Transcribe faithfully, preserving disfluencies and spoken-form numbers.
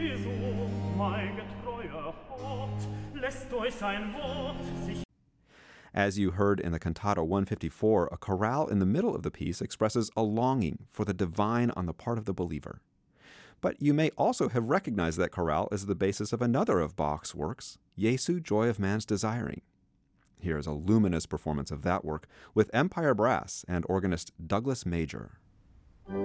As you heard in the Cantata one fifty-four, a chorale in the middle of the piece expresses a longing for the divine on the part of the believer. But you may also have recognized that chorale as the basis of another of Bach's works, Jesu, Joy of Man's Desiring. Here is a luminous performance of that work with Empire Brass and organist Douglas Major.